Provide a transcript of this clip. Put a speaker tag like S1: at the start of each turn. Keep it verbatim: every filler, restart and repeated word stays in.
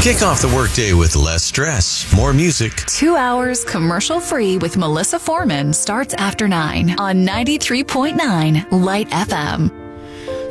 S1: Kick off the workday with less stress, more music.
S2: Two hours commercial-free with Melissa Foreman starts after nine on ninety-three point nine Light F M.